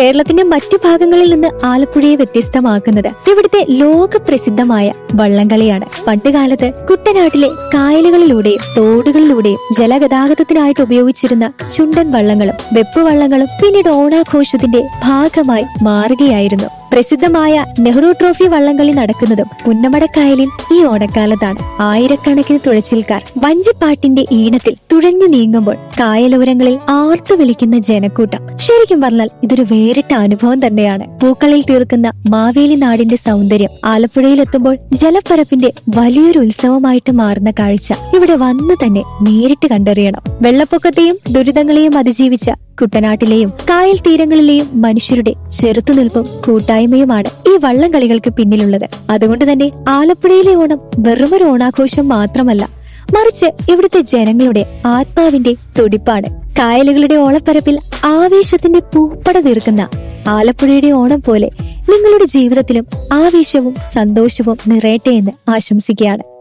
കേരളത്തിന്റെ മറ്റു ഭാഗങ്ങളിൽ നിന്ന് ആലപ്പുഴയെ വ്യത്യസ്തമാക്കുന്നത് ഇവിടുത്തെ ലോക പ്രസിദ്ധമായ വള്ളംകളിയാണ്. പണ്ടുകാലത്ത് കുട്ടനാട്ടിലെ കായലുകളിലൂടെയും തോടുകളിലൂടെയും ജലഗതാഗതത്തിനായിട്ട് ഉപയോഗിച്ചിരുന്ന ചുണ്ടൻ വള്ളങ്ങളും വെപ്പ് വള്ളങ്ങളും പിന്നീട് ഓണാഘോഷത്തിന്റെ ഭാഗമായി മാറുകയായിരുന്നു. പ്രസിദ്ധമായ നെഹ്റു ട്രോഫി വള്ളംകളി നടക്കുന്നതും പുന്നമടക്കായലിൽ ഈ ഓണക്കാലത്താണ്. ആയിരക്കണക്കിന് തുഴച്ചിൽക്കാർ വഞ്ചിപ്പാട്ടിന്റെ ഈണത്തിൽ തുഴഞ്ഞു നീങ്ങുമ്പോൾ കായലോരങ്ങളിൽ ആർത്തു വിളിക്കുന്ന ജനക്കൂട്ടം. ശരിക്കും പറഞ്ഞാൽ ഇതൊരു വേറിട്ട അനുഭവം തന്നെയാണ്. പൂക്കളിൽ തീർക്കുന്ന മാവേലി നാടിന്റെ സൗന്ദര്യം ആലപ്പുഴയിലെത്തുമ്പോൾ ജലപ്പരപ്പിന്റെ വലിയൊരു ഉത്സവമായിട്ട് മാറുന്ന കാഴ്ച ഇവിടെ വന്നു തന്നെ നേരിട്ട് കണ്ടറിയണം. വെള്ളപ്പൊക്കത്തെയും ദുരിതങ്ങളെയും അതിജീവിച്ച കുട്ടനാട്ടിലെയും കായൽ തീരങ്ങളിലെയും മനുഷ്യരുടെ ചെറുത്തുനിൽപ്പും കൂട്ടായ്മയുമാണ് ഈ വള്ളംകളികൾക്ക് പിന്നിലുള്ളത്. അതുകൊണ്ട് തന്നെ ആലപ്പുഴയിലെ ഓണം വെറുമൊരു ഓണാഘോഷം മാത്രമല്ല, മറിച്ച് ഇവിടുത്തെ ജനങ്ങളുടെ ആത്മാവിന്റെ തുടിപ്പാണ്. കായലുകളുടെ ഓളപ്പരപ്പിൽ ആവേശത്തിന്റെ പൂപ്പട തീർക്കുന്ന ആലപ്പുഴയുടെ ഓണം പോലെ നിങ്ങളുടെ ജീവിതത്തിലും ആവേശവും സന്തോഷവും നിറയട്ടെ എന്ന് ആശംസിക്കുകയാണ്.